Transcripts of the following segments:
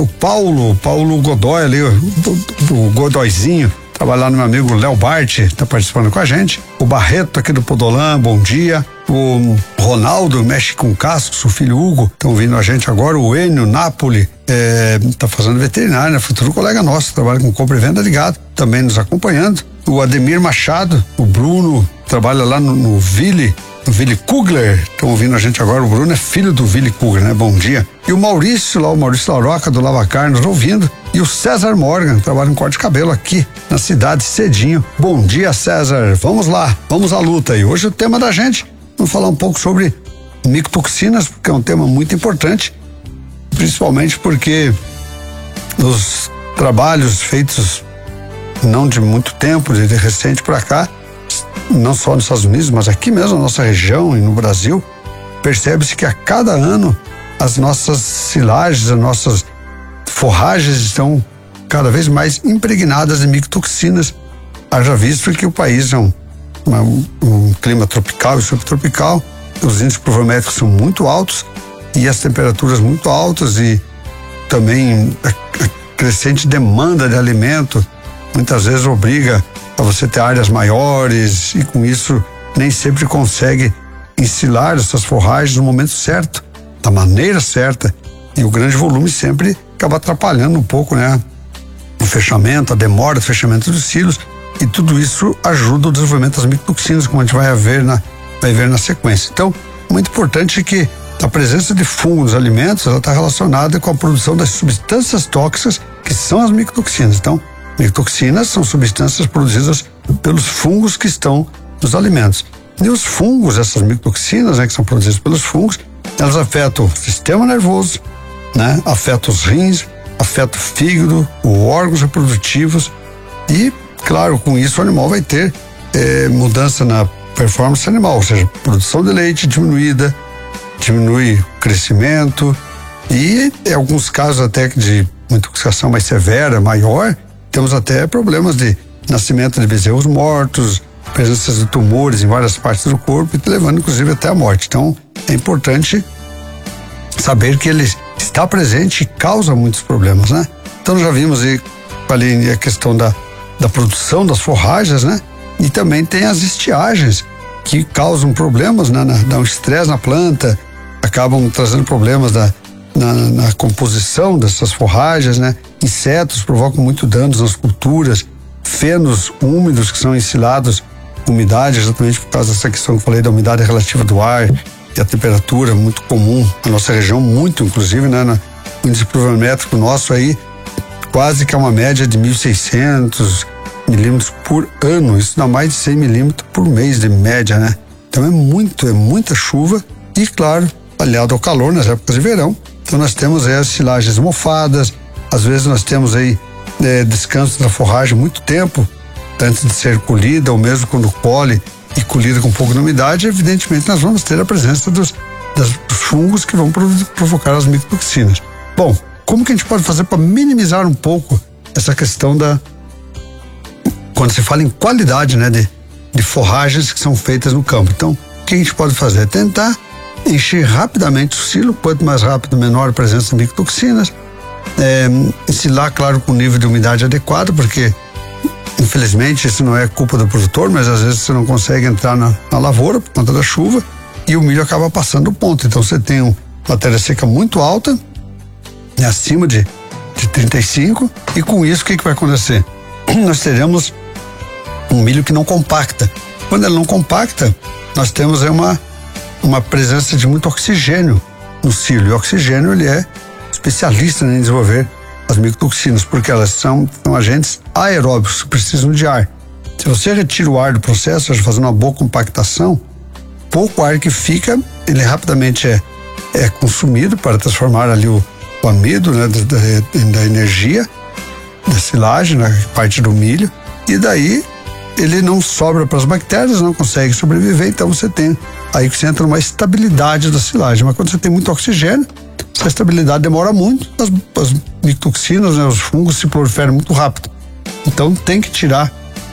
o Paulo Godoy ali, o Godoyzinho, trabalha lá no meu amigo Léo Bart, tá participando com a gente. O Barreto aqui do Podolã, bom dia. O Ronaldo, mexe com cascos, o filho Hugo, estão ouvindo a gente agora. O Enio Napoli, tá fazendo veterinário, né? Futuro colega nosso, trabalha com compra e venda de gado, também nos acompanhando. O Ademir Machado, o Bruno, trabalha lá no Ville Kugler, estão ouvindo a gente agora. O Bruno é filho do Ville Kugler, né? Bom dia. E o Maurício Laroca, do Lavacar, nos ouvindo. E o César Morgan, trabalha em corte de cabelo aqui na cidade cedinho. Bom dia, César. Vamos lá, vamos à luta. E hoje o tema da gente, vamos falar um pouco sobre micotoxinas, porque é um tema muito importante, principalmente porque os trabalhos feitos não de muito tempo, de recente para cá, não só nos Estados Unidos, mas aqui mesmo na nossa região e no Brasil, percebe-se que a cada ano as nossas silagens, as nossas forragens estão cada vez mais impregnadas de micotoxinas. Haja visto que o país é um clima tropical e subtropical, os índices pluviométricos são muito altos e as temperaturas muito altas, e também a crescente demanda de alimento muitas vezes obriga a você ter áreas maiores, e com isso nem sempre consegue ensilar essas forragens no momento certo, da maneira certa, e o grande volume sempre acaba atrapalhando um pouco, né? O fechamento, a demora do fechamento dos silos, e tudo isso ajuda o desenvolvimento das micotoxinas, como a gente vai ver na sequência. Então, muito importante que a presença de fungo nos alimentos, ela está relacionada com a produção das substâncias tóxicas, que são as micotoxinas. Então, micotoxinas são substâncias produzidas pelos fungos que estão nos alimentos. E os fungos, essas micotoxinas, né, que são produzidas pelos fungos, elas afetam o sistema nervoso, né, afetam os rins, afetam o fígado, os órgãos reprodutivos, e, claro, com isso o animal vai ter mudança na performance animal, ou seja, produção de leite diminuída, diminui o crescimento, e em alguns casos até de uma intoxicação mais severa, maior, temos até problemas de nascimento de bezerros mortos, presença de tumores em várias partes do corpo, levando inclusive até a morte. Então, é importante saber que ele está presente e causa muitos problemas, né? Então, já vimos aí, falei a questão da produção das forragens, né? E também tem as estiagens, que causam problemas, né? Dá um estresse na planta, acabam trazendo problemas na composição dessas forragens, né? Insetos provocam muito danos nas culturas, fenos úmidos que são ensilados com umidade, exatamente por causa dessa questão que eu falei da umidade relativa do ar e a temperatura muito comum na nossa região, muito inclusive, né? O índice pluviométrico nosso aí quase que é uma média de 1.600 milímetros por ano, isso dá mais de 100 milímetros por mês de média, né? Então é muita chuva e, claro, aliado ao calor nas épocas de verão. Então nós temos aí as silagens mofadas, às vezes nós temos aí descanso da forragem muito tempo antes de ser colhida, ou mesmo quando colhe e colhida com pouco de umidade, evidentemente nós vamos ter a presença dos fungos que vão provocar as micotoxinas. Bom, como que a gente pode fazer para minimizar um pouco essa questão quando se fala em qualidade, né, de forragens que são feitas no campo? Então, o que a gente pode fazer? Tentar encher rapidamente o silo, quanto mais rápido, menor a presença de micotoxinas. Ensilar, claro, com o nível de umidade adequado, porque infelizmente isso não é culpa do produtor, mas às vezes você não consegue entrar na lavoura por conta da chuva e o milho acaba passando o ponto. Então você tem uma matéria seca muito alta, acima de 35, e com isso o que vai acontecer? Nós teremos um milho que não compacta. Quando ele não compacta, nós temos uma presença de muito oxigênio no silo, e o oxigênio ele é especialista em desenvolver as micotoxinas, porque elas são agentes aeróbicos que precisam de ar. Se você retira o ar do processo, fazendo uma boa compactação, pouco ar que fica, ele rapidamente é consumido para transformar ali o amido, né, da energia da silagem, na parte do milho, e daí ele não sobra para as bactérias, não consegue sobreviver, então você tem aí que você entra numa estabilidade da silagem. Mas quando você tem muito oxigênio, essa estabilidade demora muito, as micotoxinas, né, os fungos se proliferam muito rápido. Então tem que tirar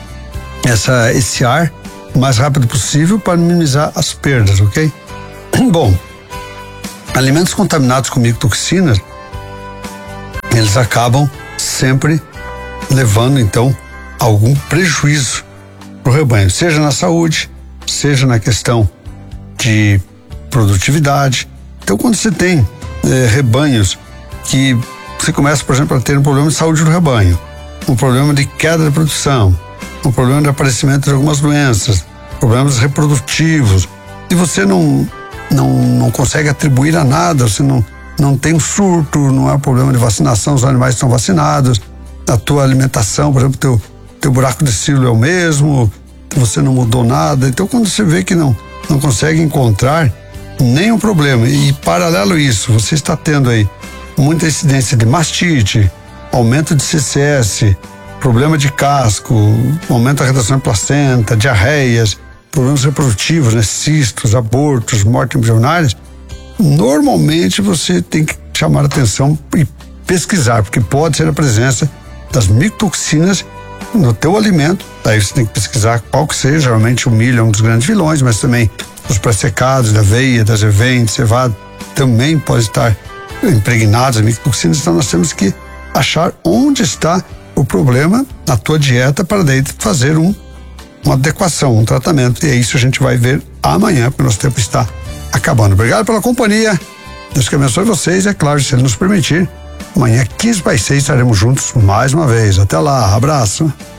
esse ar o mais rápido possível para minimizar as perdas, ok? Bom, alimentos contaminados com micotoxinas, eles acabam sempre levando então algum prejuízo para o rebanho, seja na saúde, seja na questão de produtividade. Então, quando você tem rebanhos que você começa, por exemplo, a ter um problema de saúde do rebanho, um problema de queda de produção, um problema de aparecimento de algumas doenças, problemas reprodutivos, e você não consegue atribuir a nada, você não tem um surto, não é um problema de vacinação, os animais estão vacinados, a tua alimentação, por exemplo, teu buraco de silo é o mesmo, você não mudou nada. Então, quando você vê que não consegue encontrar nenhum problema, e paralelo a isso, você está tendo aí muita incidência de mastite, aumento de CCS, problema de casco, aumento da redação de placenta, diarreias, problemas reprodutivos, né, cistos, abortos, mortes embrionárias, normalmente você tem que chamar a atenção e pesquisar, porque pode ser a presença das micotoxinas no teu alimento. Daí você tem que pesquisar qual que seja. Geralmente o milho é um dos grandes vilões, mas também os pré-secados da aveia, das erventes, cevada, também pode estar impregnados de micotoxinas. Então nós temos que achar onde está o problema na tua dieta para daí fazer uma adequação, um tratamento. E é isso a gente vai ver amanhã, porque o nosso tempo está acabando. Obrigado pela companhia. Deus que abençoe vocês. É claro, se Ele nos permitir, amanhã 15 para as 6 estaremos juntos mais uma vez. Até lá, abraço.